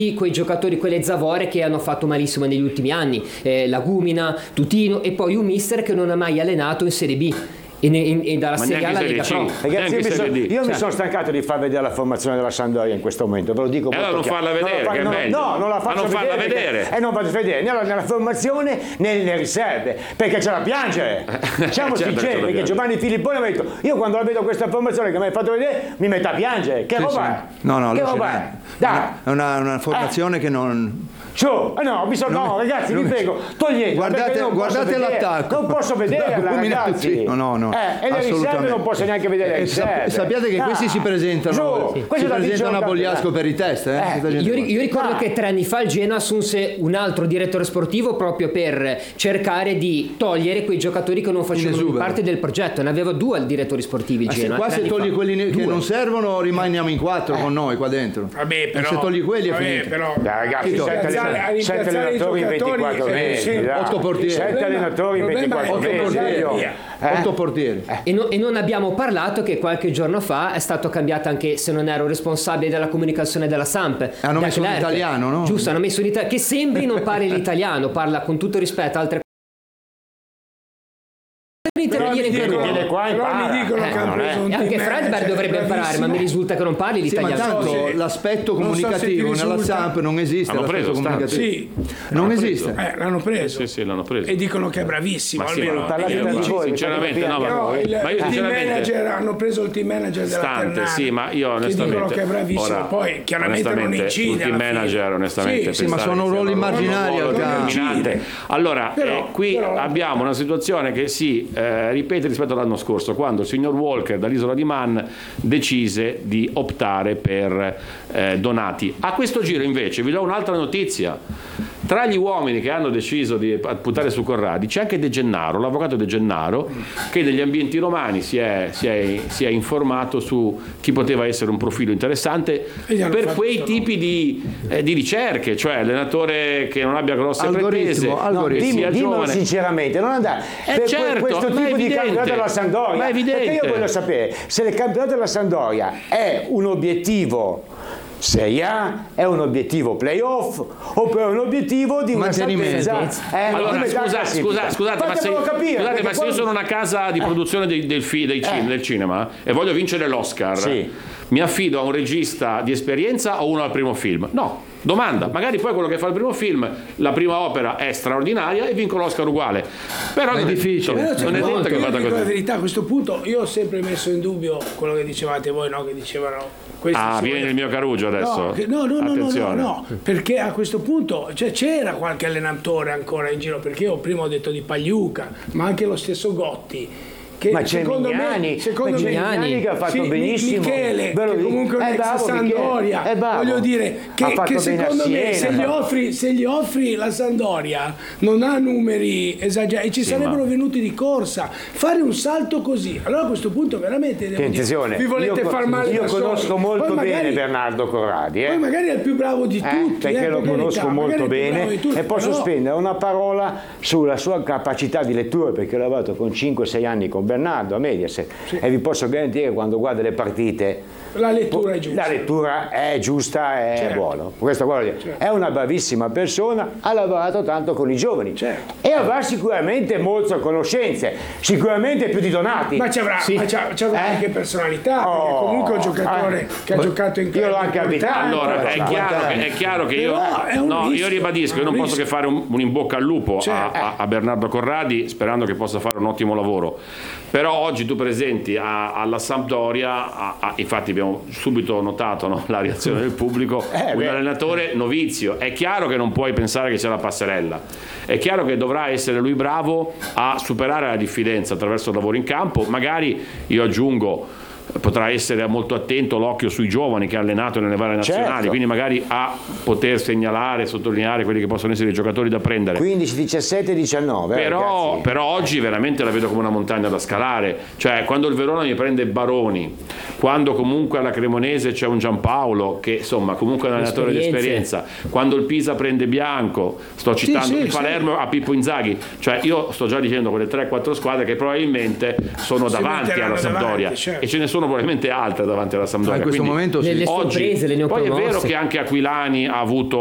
quei giocatori, quelle zavorre che hanno fatto malissimo negli ultimi anni, Lagumina, Tutino, e poi un mister che non ha mai allenato in Serie B e dalla Serie A alla Lega Pro. Ragazzi, io mi sono stancato di far vedere la formazione della Sampdoria in questo momento, ve lo dico. Allora non farla vedere, che è meglio. No, non la faccio vedere. Non faccio vedere né nella formazione né nelle riserve, perché c'è da piangere. Siamo sinceri, perché Giovanni Filippone mi ha detto: io quando la vedo questa formazione che mi hai fatto vedere mi metto a piangere. Che roba è? No, che roba è? Dai. È una formazione che non... No, ragazzi, vi prego, togliete. Guardate l'attacco. Non posso vederla, ragazzi. No. E le riserve non posso neanche vedere le riserve. Sappiate che questi si presentano a Bogliasco per i test. Io ricordo che 3 anni fa il Genoa assunse un altro direttore sportivo proprio per cercare di togliere quei giocatori che non facevano parte del progetto. Ne aveva 2 direttori sportivi il Genoa. Qua se togli quelli che non servono rimaniamo in 4 con noi qua dentro. Vabbè, però, se togli quelli è finito. Però, ragazzi, 7 allenatori in 24 mesi. 8 portieri. 7 allenatori in 24 mesi. 8 portieri. E non abbiamo parlato che qualche giorno fa è stato cambiato anche, se non ero responsabile della comunicazione della Samp, hanno messo un italiano, no? Giusto, hanno messo un italiano che sembri non parli l'italiano, parla con tutto rispetto altre però mi dicono che hanno preso un anche Fredberg dovrebbe imparare, ma mi risulta che non parli l'italiano. Sì, ma tanto l'aspetto comunicativo nella Samp non esiste. L'hanno preso, non esiste. L'hanno preso. Sì, l'hanno preso. E dicono che è bravissimo. Sinceramente no, ma io sinceramente hanno preso il team manager della Ternana. Sì, ma io onestamente dicono che è bravissimo. Poi chiaramente non incide. Tutti i manager onestamente. Sì, ma sono ruoli immaginari al campo. Allora, qui abbiamo una situazione che si ripete rispetto all'anno scorso, quando il signor Walker dall'isola di Man decise di optare per Donati. A questo giro invece vi do un'altra notizia: tra gli uomini che hanno deciso di puntare su Corradi c'è anche De Gennaro, l'avvocato De Gennaro, che degli ambienti romani si è informato su chi poteva essere un profilo interessante per quei tipi di ricerche, cioè allenatore che non abbia grosse pretese, dimmi sinceramente, non andare questo tipo di campionato della Sampdoria, perché io voglio sapere se il campionato della Sampdoria è un obiettivo Serie A, è un obiettivo playoff oppure un obiettivo di una salvezza. Allora scusate, ma se io sono una casa di produzione del cinema e voglio vincere l'Oscar, mi affido a un regista di esperienza o uno al primo film? No. Domanda, magari poi quello che fa il primo film, la prima opera è straordinaria e vinco l'Oscar uguale, però è difficile, non è detto che vada così. La verità, a questo punto io ho sempre messo in dubbio quello che dicevate voi, no? Che dicevano vieni nel mio Carugio adesso? No, perché a questo punto c'era qualche allenatore ancora in giro, perché io prima ho detto di Pagliuca, ma anche lo stesso Gotti. Ma c'è Mignani che ha fatto benissimo, Michele, che comunque è un ex Sampdoria, voglio dire che secondo me se gli offri la Sampdoria non ha numeri esagerati e ci sarebbero venuti di corsa, fare un salto così, allora a questo punto veramente vi volete far male. Io conosco molto bene Bernardo Corradi, poi magari è il più bravo di tutti, perché lo conosco molto bene e posso spendere una parola sulla sua capacità di lettura, perché ho lavorato con 5-6 anni con Bernardo a Mediaset e vi posso garantire che quando guarda le partite la lettura è giusta. La lettura è giusta, è buona. Questo è una bravissima persona, ha lavorato tanto con i giovani e avrà sicuramente molte conoscenze, sicuramente più di Donati. Ma ci avrà anche personalità, perché comunque è un giocatore che ha giocato in io l'ho anche abitato. Allora è chiaro che io ribadisco, io non posso che fare un in bocca al lupo a Bernardo Corradi, sperando che possa fare un ottimo lavoro. Però oggi tu presenti alla Sampdoria, infatti abbiamo subito notato la reazione del pubblico, un allenatore novizio. È chiaro che non puoi pensare che sia la passerella, è chiaro che dovrà essere lui bravo a superare la diffidenza attraverso il lavoro in campo. Magari io aggiungo, potrà essere molto attento l'occhio sui giovani che ha allenato nelle varie nazionali, quindi magari a poter segnalare, sottolineare quelli che possono essere i giocatori da prendere. 15, 17, 19. Però oggi veramente la vedo come una montagna da scalare. Cioè, quando il Verona mi prende Baroni, quando comunque alla Cremonese c'è un Giampaolo che insomma comunque è un allenatore di esperienza, quando il Pisa prende Bianco, sto citando il Palermo a Pippo Inzaghi, cioè io sto già dicendo quelle 3-4 squadre che probabilmente sono davanti alla Sampdoria, e ce ne sono probabilmente altre davanti alla Sampdoria. In questo momento le sorprese, le neopromosse. Poi è vero che anche Aquilani ha avuto